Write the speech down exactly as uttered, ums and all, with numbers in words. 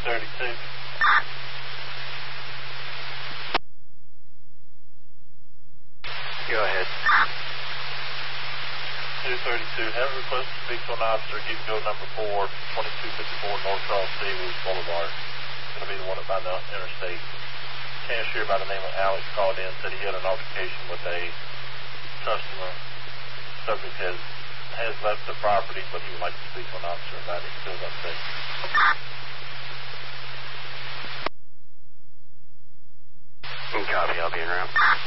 thirty-two. Go ahead. two thirty-two, have a request to speak to an officer, keep go number four, twenty-two fifty-four North Charles Seawoods Boulevard. It's going to be the one by the interstate. Cashier by the name of Alex called in, said he had an altercation with a customer. Subject has, has left the property, but he would like to speak to an officer about it. He feels upset. Copy, I'll be in route.